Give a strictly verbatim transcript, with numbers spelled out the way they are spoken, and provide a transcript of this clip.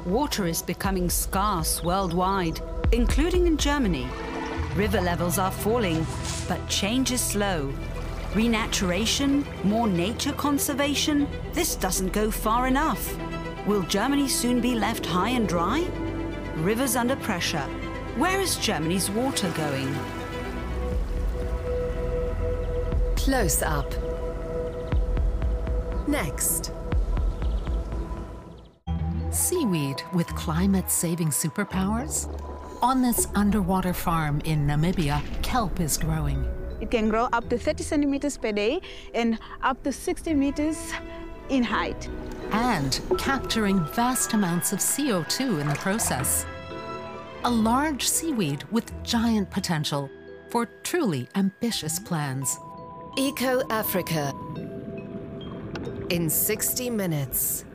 Water is becoming scarce worldwide, including in Germany. River levels are falling, but change is slow. Renaturation, more nature conservation, this doesn't go far enough. Will Germany soon be left high and dry? Rivers under pressure. Where is Germany's water going? Close up. Next. Seaweed with climate-saving superpowers? On this underwater farm in Namibia, kelp is growing. It can grow up to thirty centimeters per day and up to sixty meters in height. And capturing vast amounts of C O two in the process. A large seaweed with giant potential for truly ambitious plans. Eco Africa in sixty minutes.